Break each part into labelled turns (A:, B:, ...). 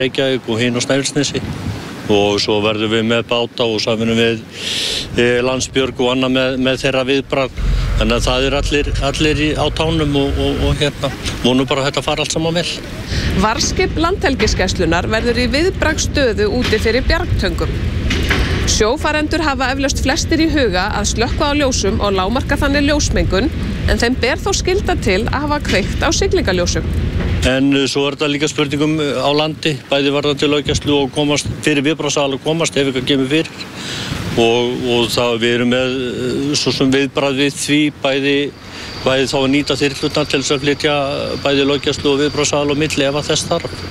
A: Reykjavík og hin á Snæfellsnesi og svo verðum við með báta og saman við Landsbjörg og annað með þeirra viðbragð. Þannig að það allir á tánum og hérna vonum bara að þetta fara allt saman vel.
B: Varðskip Landhelgisgæslunnar verður í viðbragðsstöðu úti fyrir bjargtöngum. Sjófarendur hafa eflaust flestir í huga að slökkva á ljósum og lágmarka þannig ljósmengun, en þeim ber þó skylda til að hafa kveikt á siglingaljósum.
A: En svo þetta líka spurningum á landi, bæði varðandi löggæslu og komast fyrir viðbragðsaðal og komast ef eitthvað kemur fyrir. Og það við erum með svo sem viðbragð við því bæði þá að nýta þyrlurnar til þess að flytja bæði löggæslu og viðbragðsaðal og milli ef að þess þarf.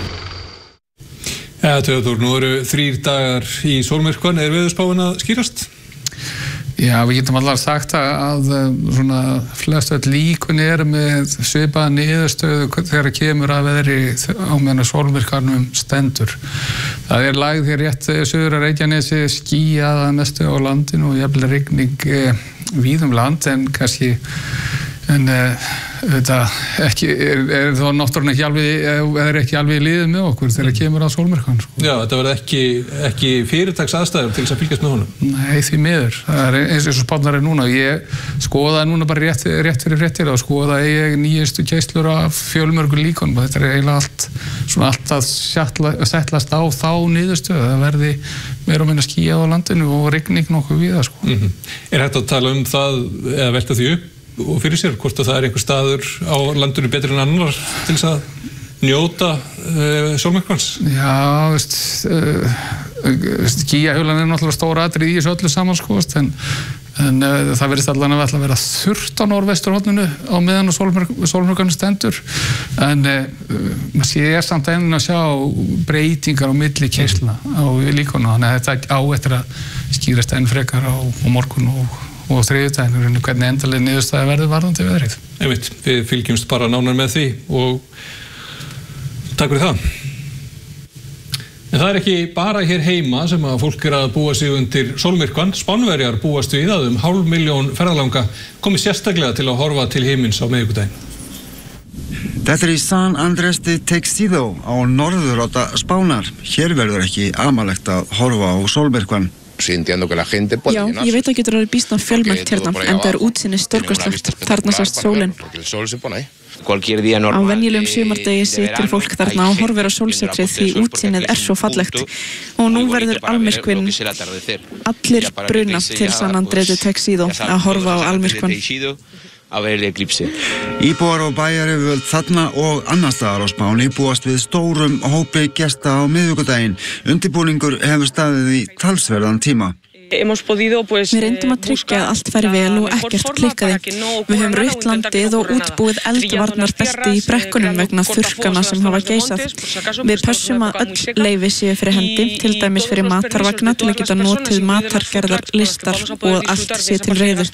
C: Theodór, nú eru 3 dagar í sólmyrkvann, veðurspáin að skýrast?
D: Já, við getum allar sagt að svona flest öll líkun með svipaða niðurstöðu þegar kemur að veðri á meðan sólmyrkvanum stendur. Það lægð hér rétt suður að Reykjanesi, skýjað að mestu á landinu og jafnvel rigning víðum land en kannski þetta ekki þá náttúrulega ekki alveg í liðið með okkur þegar kemur að sólmyrkvann.
C: Já, þetta verður ekki fyrirtagsaðstæður til þess að fylgjast með honum.
D: Nei, því miður. Það eins og spánnar núna. Ég skoðaði núna bara rétt fyrir fréttir og skoðaði ég nýjustu keyslur af fjölmörgum líkonum og þetta eiginlega allt að settlast á þá niðurstöðu. Það verði meira og minna skýjað á landinu og rigning nokkuð víða.
C: Er hægt að tala um það eða velta því upp og fyrir sér hvort að það einhver staður á landinu betri en annar til þess að njóta sólmyrkvans?
D: Já, skýjahjölan náttúrulega stóra atriði í þessu öllu saman en það verðist allan að vera þurrt á norðvesturhorninu á meðan sólmyrkvan stendur en maður sé samt enn að sjá breytingar á milli keyslna á líkonu þannig að þetta á eftir að skýrast enn frekar á morgun og þriðjudaginn, hvernig endalega niðurstaða verður varðandi veðrið.
C: Einmitt, við fylgjumst bara nánar með því og takk fyrir það. En það ekki bara hér heima sem að fólk að búa sig undir sólmyrkvann. Spánverjar búast við að 500.000 ferðalanga komi sérstaklega til að horfa til himins á miðvikudaginn.
E: Þetta í San Andrés de Texido á norðurátta Spánar. Hér verður ekki amalegt að horfa á sólmyrkvann.
F: Já, ég veit að getur orðið býsna fjölmennt hérna, en það útsýni stórkostlegt, þarna sást sólin. Á venjulegum sumardegi situr fólk þarna og horfir á sólsetrið því útsýnið svo fallegt. Og nú verður almyrkvinn allir bruna til San Andrés de Texido að horfa á almyrkvann.
E: Íbúar og bæjaryfirvöld þarna og annars staðar á Spáni búast við stórum hópi gesta á miðvikudaginn. Undirbúningur hefur staðið í talsverðan tíma.
F: Við reyndum að tryggja að allt færi vel og ekkert klikkaði. Við höfum rautt landið og útbúið eldvarnarbelti í brekkunum vegna þurrkana sem hafa geisað. Við pössum að öll leyfi séu fyrir hendi, til dæmis fyrir matarvagna til að geta notið matargerðar listar og allt sé til reiðu.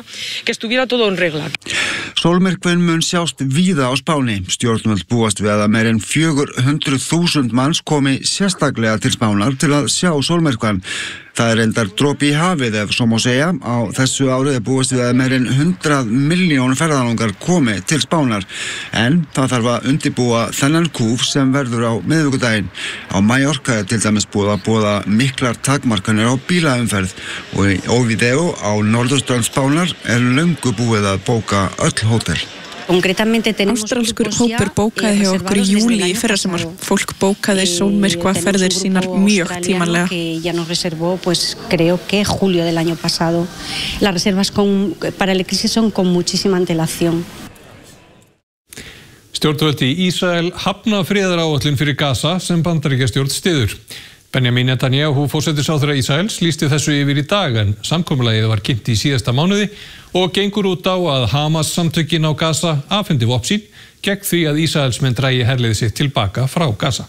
E: Sólmyrkvinn mun sjást víða á Spáni. Stjórnvöld búast við að meira en 400.000 manns komi sérstaklega til Spánar til að sjá sólmyrkvann. Það reyndar dropi í hafið ef svo má segja. Á þessu árið búist við að meira en 100 milljón ferðalangar komi til Spánar. En það þarf að undirbúa þennan kúf sem verður á miðvikudaginn. Á Mallorca til dæmis búið að boða miklar takmarkanir á bílaumferð og í Oviedo á norðurströnd Spánar löngu búið að bóka öll hótel.
F: Ástralskur hópur bókaði hjá okkur í júlí í fyrrasumar. Fólk bókaði sólmyrkvaferðir sínar mjög tímanlega.
C: Stjórnvöld í Ísrael hafna friðaráætlun fyrir Gaza sem Bandaríkjastjórn styður. Benjamin Netanyahu, forsætisráðherra Ísraels, lýsti þessu yfir í dag en samkomulagið var kynnt í síðasta mánuði og gengur út á að Hamas-samtökin á Gaza afhendi vopn sín gegn því að Ísraelsmenn dragi herlið sitt tilbaka frá Gaza.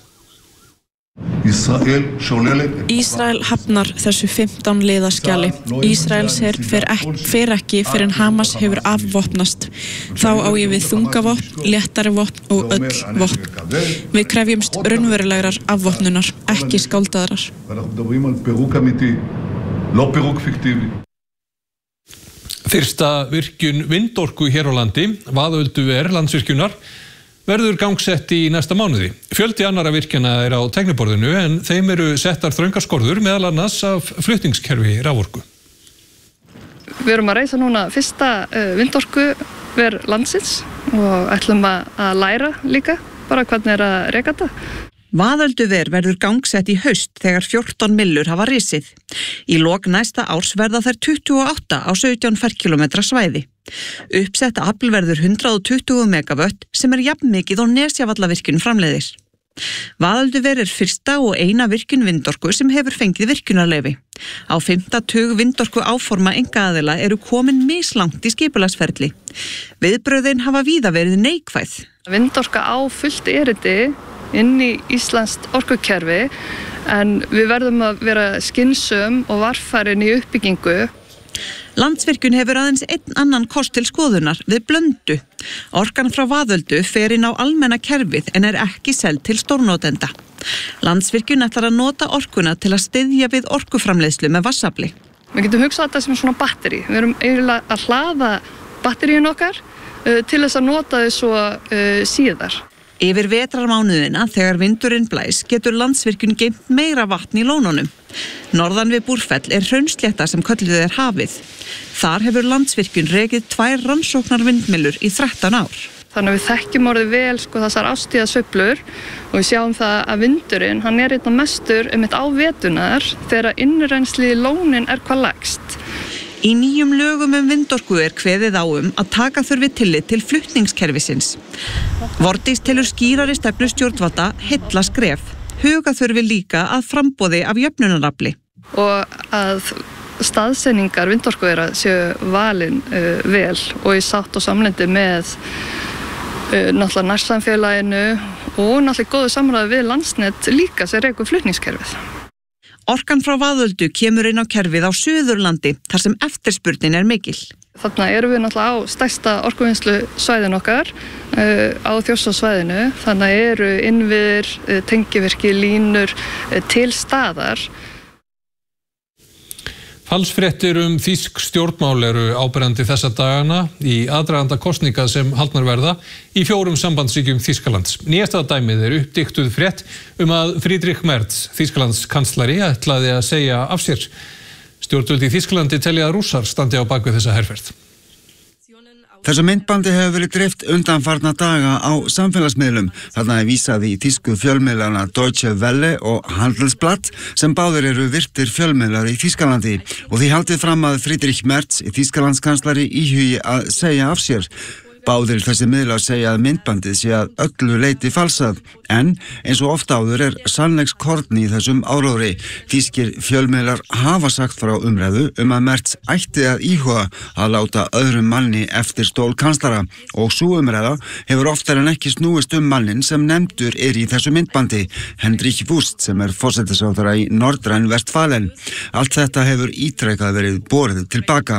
F: Ísrael hafnar þessu 15 liða skjali. Ísraelsher fer ekki fyrr en Hamas hefur afvopnast. Þá á ég við þungavopn, léttari vopn og öll vopn. Við krefjumst raunverulegrar afvopnunar, ekki skáldaðrar.
C: Fyrsta virkjun vindorku hér á landi, Vaðölduver Landsvirkjunar, verður gangsett í næsta mánuði. Fjöldi annara virkjana á tækniborðinu en þeim eru settar þröngar skorður meðal annars af flutningskerfi raforku.
G: Við erum að reisa núna fyrsta vindorkuver landsins og ætlum að læra líka bara hvernig að reka þetta.
H: Vaðölduver verður gangsett í haust þegar 14 myllur hafa risið. Í lok næsta árs verða þær 28 á 17 ferkilometra svæði. Uppsett afl verður 120 megavött sem jafn mikið og Nesjavallavirkjun framleiðir. Vaðölduver fyrsta og eina virkjun vindorku sem hefur fengið virkjunarleyfi. Á 5. tug vindorku áforma einkaaðila eru komin mislangt í skipulagsferli. Viðbrögðin hafa víða verið neikvæð.
G: Vindorka á fullt erindi inn í íslenskt orkukerfi en við verðum að vera skynsöm og varfærin í uppbyggingu.
H: Landsvirkjun hefur aðeins einn annan kost til skoðunar við Blöndu. Orkan frá Vaðöldu fer inn á almenna kerfið en ekki seld til stórnotenda. Landsvirkjun ætlar að nota orkuna til að styðja við orkuframleiðslu með vatnsafli.
G: Við getum hugsað þetta sem svona batteri. Við erum eiginlega að hlaða batteríun okkar til þess að nota þau svo síðar.
H: Yfir vetrarmánuðina þegar vindurinn blæs getur Landsvirkjun geymt meira vatn í lónunum. Norðan við Búrfell hraunslétta sem kölluð hafið. Þar hefur Landsvirkjun rekið 2 rannsóknarvindmyllur í 13 ár.
G: Þannig að við þekkjum orðið vel þessar árstíðasveiflur og við sjáum það að vindurinn hann einna mestur einmitt á vetunar þegar innrennsli í lónin hvað lægst.
H: Í nýjum lögum vindorku kveðið á að taka þurfi tillit til flutningskerfisins. Vordís telur skýrari stefnu stjórnvalda heilla skref. Huga þurfi líka að framboði af jöfnunarafli.
G: Og að staðsetningar vindorkuvera séu valin vel og í sátt og samlyndi með náttúrulega nærsamfélaginu og náttúrulega góðu samræði við Landsnet líka sem rekur flutningskerfið.
H: Orkan frá Vaðöldu kemur inn á kerfið á Suðurlandi þar sem eftirspurnin mikil.
G: Þarna erum við náttúrulega á stærsta orkuvinnslu svæðin okkar á Þjórsársvæðinu. Þannig eru innviðir, tengivirki, línur til staðar.
C: Falsfréttir þýsk stjórnmál eru áberandi þessa dagana í aðdraganda kosninga sem haldnar verða í 4 sambandsríkjum Þýskalands. Nýjasta dæmið uppdiktuð frétt að Friedrich Merz, Þýskalands kanslari, ætlaði að segja af sér. Stjórnvöld í Þýskalandi telja að Rússar standi á bak við þessa herferð.
E: Þessu myndbandi hefur verið dreift undanfarna daga á samfélagsmiðlum. Þarna vísað í þýsku fjölmiðlana Deutsche Welle og Handelsblatt sem báðir eru virtir fjölmiðlar í Þýskalandi og því haldið fram að Friedrich Merz, Þýskalandskanslari, íhugi að segja af sér. Báðir þessi miðlar segja að myndbandið sé að öllu leyti falsað, en eins og oft áður sannleikskorn í þessum áróðri. Þýskir fjölmiðlar hafa sagt frá umræðu að Merz ætti að íhuga að láta öðrum manni eftir stól kanslara og sú umræða hefur oftar en ekki snúist mannin sem nefndur í þessu myndbandi, Hendrik Wüst, sem forsætisráðherra í Nordrhein-Westfalen. Allt þetta hefur ítrekað verið borið tilbaka.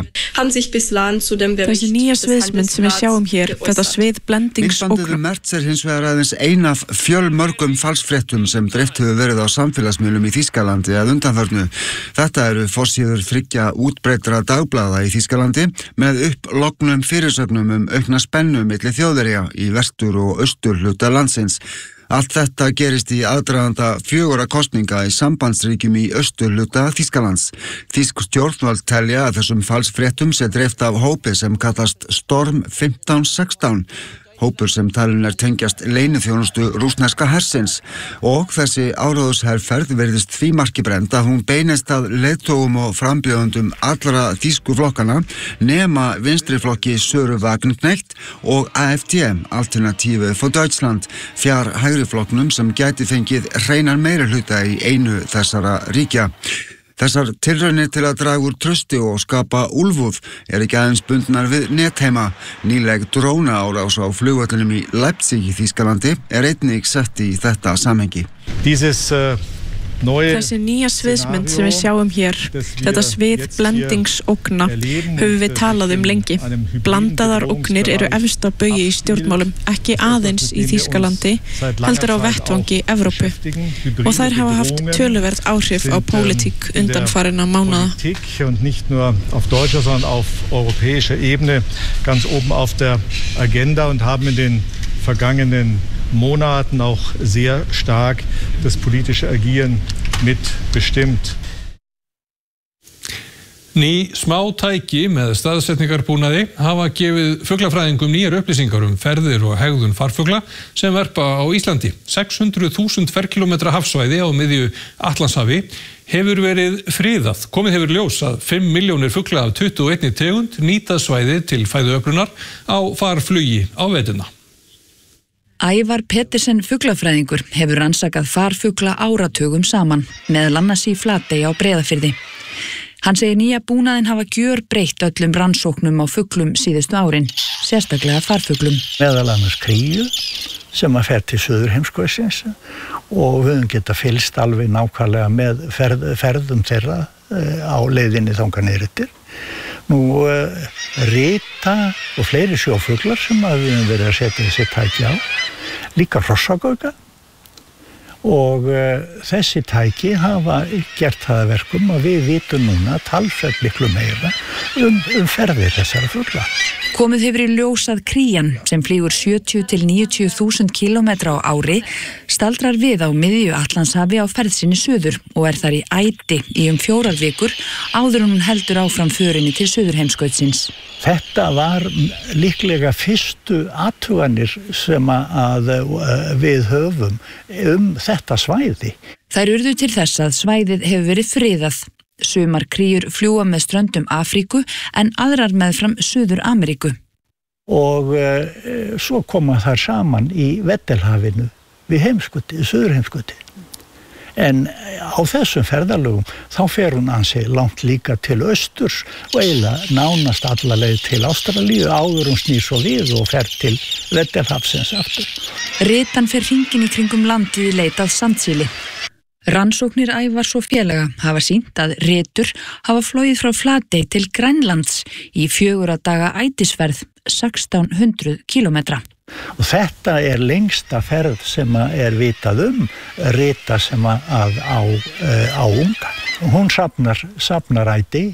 F: Þessi nýja sviðsmynd sem við sjáum þetta svið blendingsókn.
E: Myndbandið Merz hins vegar aðeins ein af fjölmörgum falsfréttum sem dreift hefur verið á samfélagsmiðlum í Þýskalandi að undanförnu. Þetta eru forsíður 3 útbreiddra dagblaða í Þýskalandi með upplognum fyrirsögnum aukna spennu milli þjóðverja í vestur og austur hluta landsins. Allt þetta gerist í aðdraganda 4 kosninga í sambandsríkjum í austurhluta Þýskalands. Þýsk stjórnvöld telja að þessum falsfréttum sé dreift af hópi sem kallast Storm 1516. Hópur sem talin tengjast leyniþjónustu rússneska hersins og þessi áráðusherferð virðist því marki brennd að hún beinist að leiðtogum og frambjóðendum allra þýsku flokkana nema vinstriflokki Söru Wagenknecht og AfD, Alternative for Deutschland, fjár hægri flokknum sem gæti fengið hreinan meirihluta í einu þessara ríkja. Þessar tilraunir til að draga úr trausti og skapa úlfúð ekki aðeins bundnar við netheima. Nýleg drónaárás á flugvöllinum í Leipzig í Þýskalandi einnig sett í þetta samhengi.
F: Þessi nýja sviðsmynd sem við sjáum hér, þetta svið blendingsógna, höfum við talað lengi. Blandaðar ógnir eru efsta baugi í stjórnmálum, ekki aðeins í Þýskalandi, heldur á vettvangi Evrópu. Og þær hafa haft töluverð áhrif á pólitík undanfarinna mánaða.
I: Und nicht nur auf deutscher, sondern auf europäischer Ebene ganz oben auf der Agenda und haben in den vergangenen Monaten auch sehr stark das politische Agieren mitbestimmt.
C: Ný smátæki með staðsetningarbúnaði hafa gefið fuglafræðingum nýjar upplýsingar ferðir og hegðun farfugla sem verpa á Íslandi. 600.000 ferkílómetra hafsvæði á miðju Atlantshafi hefur verið friðað. Komið hefur ljós að 5 milljónir fugla af 21 tegund nýta svæðið til fæðuöflunar á farflugi á veturna.
J: Ævar Pettersen fuglafræðingur hefur rannsakað farfugla áratugum saman, meðal annars í Flatey á Breiðafirði. Hann segir nýja búnaðinn hafa gjörbreytt öllum rannsóknum á fuglum síðustu árin, sérstaklega farfuglum.
K: Meðal annars kríu sem að fer til suðurheimskautsins og við höfum geta fylgst alveg nákvæmlega með ferðum þeirra á leiðinni þangað niður eftir. Nú rita og fleiri sjófuglar sem að við höfum verið að setja þessi tæki á, líka hrossagauka. Og þessi tæki hafa gert það að verkum að við vitum núna talsvert miklu meira ferðir þessara fugla.
J: Komið hefur í ljós að krían sem flýgur 70 til 90.000 kílómetra á ári staldrar við á miðju Atlantshafi á ferð sinni suður og þar í æti í 4 vikur áður en hún heldur áfram förinni til suðurheimskautsins.
K: Þetta var líklega fyrstu athuganir sem að við höfum þetta svæði.
J: Þær urðu til þess að svæðið hefur verið friðað. Sumar kríur fljúga með ströndum Afríku en aðrar meðfram Suður Ameríku.
K: Og svo koma þær saman í Vettelhafinu við heimskauti, Suðurheimskauti. En á þessum ferðalögum þá fer hún ansi langt líka til austurs og eiginlega nánast alla leið til Ástralíu áður hún snýr svo við og fer til Vettelhafsins aftur.
J: Ritan fer hringinn í kringum landið í leit að sandsíli. Rannsóknir Ævars og félaga hafa sýnt að ritur hafa flogið frá Flatey til Grænlands í 4 daga ætisferð 1600 kílómetra.
K: Og þetta lengsta ferð sem vitað rita sem að á unga. Hún safnar æti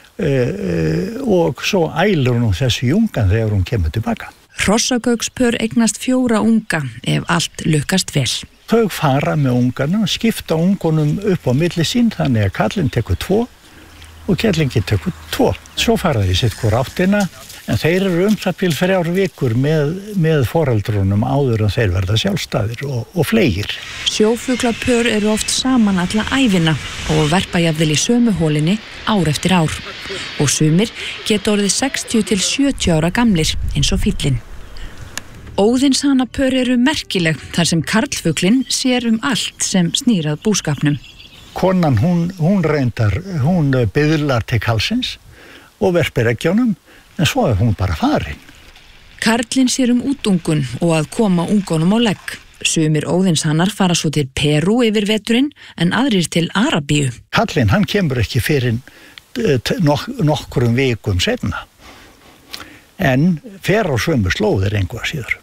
K: og svo ælur hún þessi jungan þegar hún kemur tilbaka.
J: Hrossagauksspör eignast 4 unga ef allt lukkast vel.
K: Þau fara með ungarna, skipta ungunum upp á milli sín, þannig að kallinn tekur 2 og kellingin tekur 2. Svo fara þeir sitt hvor áttina, en þeir eru það til 3 vikur með foreldrunum áður en þeir verða sjálfstæðir og fleygir.
J: Sjófuglapör eru oft saman alla ævina og verpa jafnvel í sömu hólinni ár eftir ár. Og sumir geta orðið 60 til 70 ára gamlir eins og fíllinn. Óðinshanapör eru merkileg þar sem karlfuglinn sér allt sem snýr að búskapnum.
K: Konan hún biðlar til kalsins og verpir eggjunum, en svo hún bara farin.
J: Karlinn sér útungun og að koma ungunum á legg. Sumir óðinshanar fara svo til Perú yfir veturinn en aðrir til Arabíu.
K: Karlinn hann kemur ekki fyrir nokkrum vikum seinna. En fer á sömu slóðir engu að síður.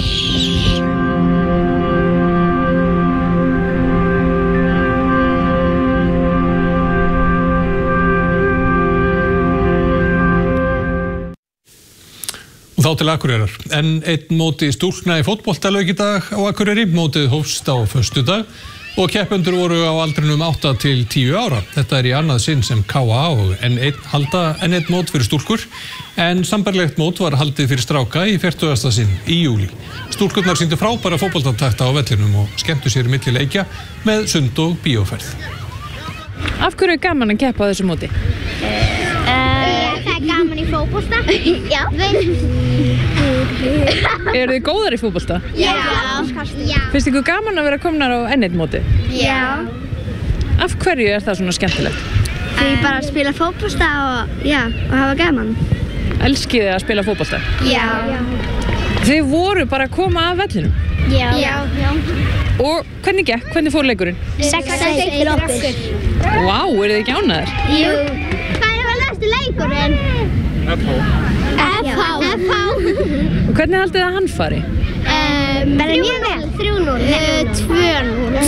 C: Og þá til Akureyrar. En einn móti stúlkna í fótbolta lauk í dag á Akureyri. Mótið hófst á föstudag og keppendur voru á aldrinum 8 til 10 ára. Þetta í annað sinn sem KA og N1 halda N1 mót fyrir stúlkur, en sambærilegt mót var haldið fyrir stráka í 40. sinn í júlí. Stúlkurnar sýndu frábæra fótboltatakta á vellinum og skemmtu sér milli leikja með sund og bíóferð.
L: Af hverju gaman að keppa á þessu móti?
M: Það gaman í fótbolta. Já.
L: Eru þið góðar í fótbolta?
M: Já.
L: Finnst ykkur gaman að vera komnar á N1 móti?
M: Já.
L: Af hverju það svona skemmtilegt?
M: Því bara að spila fótbolta og hafa gaman.
L: Elskið þið að spila fótbolta?
M: Já.
L: Þið voru bara að koma af vellinum?
M: Já.
L: Og hvernig gekk? Hvernig fór leikurinn?
M: 6-1 fyrir okkur.
L: Vá, eru þið ekki ánægðir?
M: Jú. Hvað var næstu leikurinn? FH.
L: Og hvernig haldið það að hann fari?
M: Bara mjög vel. 3-0. 2-0.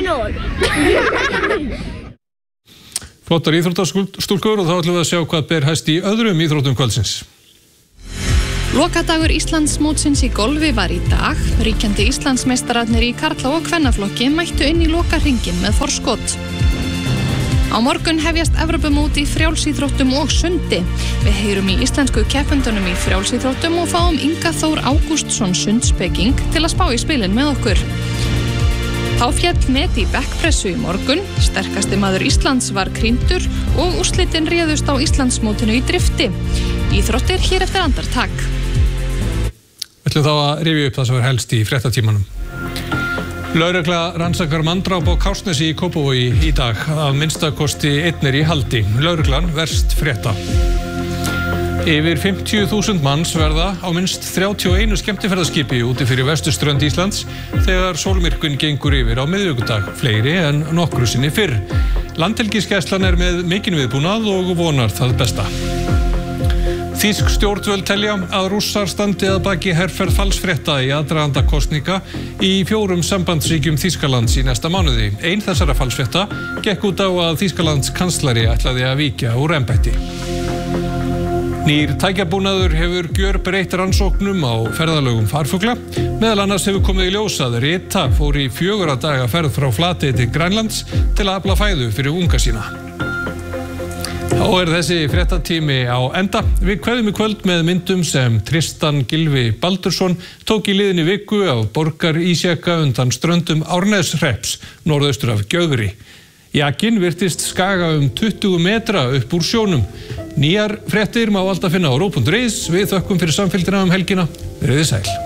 M: 10-0.
C: Flottar íþróttastúlkur og þá ætlum við að sjá hvað ber hæst í öðrum íþróttum kvöldsins.
N: Lokadagur Íslandsmótsins í golfi var í dag. Ríkjandi Íslandsmeistararnir í karla- og kvennaflokki mættu inn í lokahringinn með forskot. Á morgun hefjast Evrópumót í frjálsíþróttum og sundi. Við heyrum í íslensku keppendunum í frjálsíþróttum og fáum Inga Þór Ágústsson sundspeking til að spá í spilin með okkur. Þá féll met í bekkpressu í morgun, sterkasti maður Íslands var krýndur og úrslitin réðust á Íslandsmótinu í drifti. Íþróttir hér eftir andartak.
C: Við ætlum þá að rifja upp það sem var helst í fréttatímanum. Lögregla rannsakar manndráp á Kársnesi í Kópavogi í dag. Að minnstakosti einn í haldi. Lögreglan verst frétta. Yfir 50.000 manns verða á minnst 31 skemmtiferðaskipi úti fyrir vesturströnd Íslands þegar sólmyrkvinn gengur yfir á miðvikudag, fleiri en nokkru sinni fyrr. Landhelgisgæslan með mikinn viðbúnað og vonar það besta. Þýsk stjórnvöld telja að Rússar standi að baki herferð falsfrétta í aðdraganda kosninga í 4 sambandsríkjum Þýskalands í næsta mánuði. Ein þessara falsfrétta gekk út á að Þýskalands kanslari ætlaði að víkja úr embætti. Nýr tækjabúnaður hefur gjörbreytt rannsóknum á ferðalögum farfugla. Meðal annars hefur komið í ljós að Rita fór í 4 daga ferð frá Flatey til Grænlands til að afla fæðu fyrir unga sína. Þá þessi fréttatími á enda. Við kveðum í kvöld með myndum sem Tristan Gylfi Baldursson tók í liðinni viku á borgarísjaka undan ströndum Árneshrepps, norðaustur af Gjögri. Jakinn virtist skaga 20 metra upp úr sjónum. Nýjar fréttir má alltaf finna á ró.is. Við þökkum fyrir samfylgdina helgina. Verið þið sæl.